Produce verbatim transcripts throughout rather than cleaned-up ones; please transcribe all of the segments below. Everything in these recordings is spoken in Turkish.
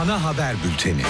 Ana Haber Bülteni.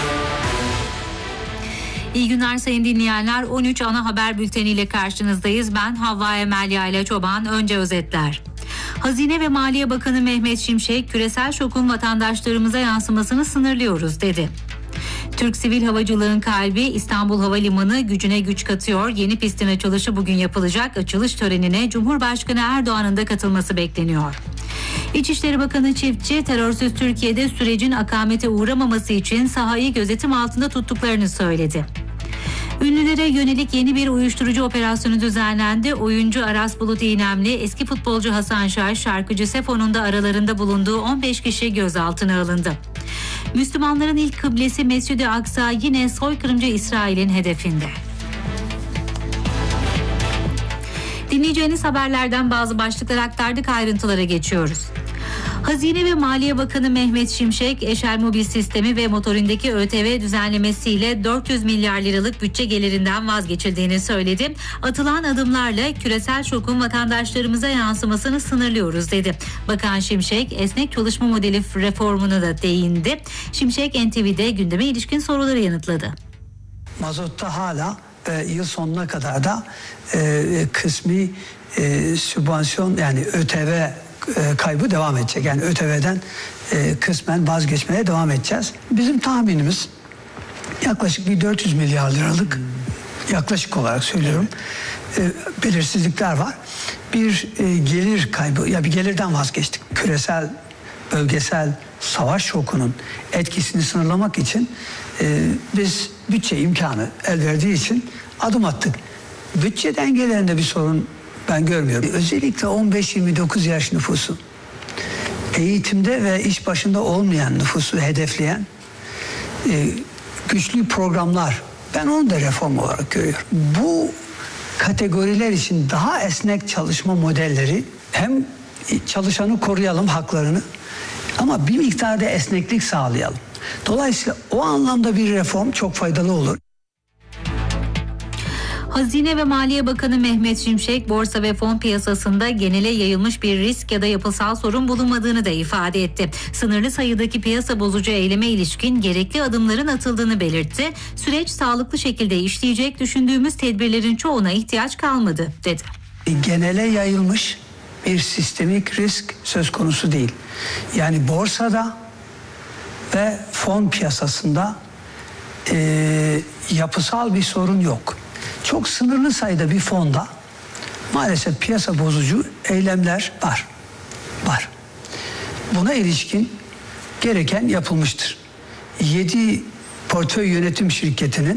İyi günler sayın dinleyenler. on üç Ana Haber Bülteni ile karşınızdayız. Ben Havva Emel Yayla Çoban. Önce özetler. Hazine ve Maliye Bakanı Mehmet Şimşek, küresel şokun vatandaşlarımıza yansımasını sınırlıyoruz dedi. Türk sivil havacılığın kalbi İstanbul Havalimanı gücüne güç katıyor. Yeni pistin açılışı bugün yapılacak. Açılış törenine Cumhurbaşkanı Erdoğan'ın da katılması bekleniyor. İçişleri Bakanı Çiftçi, terörsüz Türkiye'de sürecin akamete uğramaması için sahayı gözetim altında tuttuklarını söyledi. Ünlülere yönelik yeni bir uyuşturucu operasyonu düzenlendi. Oyuncu Aras Bulut İynemli, eski futbolcu Hasan Şaş, şarkıcı Sefo'nun da aralarında bulunduğu on beş kişi gözaltına alındı. Müslümanların ilk kıblesi Mescid-i Aksa yine soykırımcı İsrail'in hedefinde. Dinleyeceğiniz haberlerden bazı başlıklar aktardık, ayrıntılara geçiyoruz. Hazine ve Maliye Bakanı Mehmet Şimşek, Eşel Mobil Sistemi ve motorindeki ÖTV düzenlemesiyle dört yüz milyar liralık bütçe gelirinden vazgeçildiğini söyledi. Atılan adımlarla küresel şokun vatandaşlarımıza yansımasını sınırlıyoruz dedi. Bakan Şimşek, esnek çalışma modeli reformuna da değindi. Şimşek N T V'de gündeme ilişkin soruları yanıtladı. Mazotta hala ve yıl sonuna kadar da e, kısmi e, sübvansiyon yani ÖTV kaybı devam edecek. Yani ÖTV'den e, kısmen vazgeçmeye devam edeceğiz. Bizim tahminimiz yaklaşık bir dört yüz milyar liralık, yaklaşık olarak söylüyorum, e, belirsizlikler var. Bir e, gelir kaybı, ya bir gelirden vazgeçtik. Küresel, bölgesel savaş şokunun etkisini sınırlamak için e, biz bütçe imkanı el verdiği için adım attık. Bütçe dengelerinde bir sorun ben görmüyorum. Özellikle on beş yirmi dokuz yaş nüfusu, eğitimde ve iş başında olmayan nüfusu hedefleyen e, güçlü programlar, ben onu da reform olarak görüyorum. Bu kategoriler için daha esnek çalışma modelleri, hem çalışanı koruyalım, haklarını, ama bir miktarda esneklik sağlayalım. Dolayısıyla o anlamda bir reform çok faydalı olur. Hazine ve Maliye Bakanı Mehmet Şimşek, borsa ve fon piyasasında genele yayılmış bir risk ya da yapısal sorun bulunmadığını da ifade etti. Sınırlı sayıdaki piyasa bozucu eyleme ilişkin gerekli adımların atıldığını belirtti. Süreç sağlıklı şekilde işleyecek, düşündüğümüz tedbirlerin çoğuna ihtiyaç kalmadı dedi. Genele yayılmış bir sistemik risk söz konusu değil. Yani borsada ve fon piyasasında e, yapısal bir sorun yok. Çok sınırlı sayıda bir fonda maalesef piyasa bozucu eylemler var. Var. Buna ilişkin gereken yapılmıştır. yedi portföy yönetim şirketinin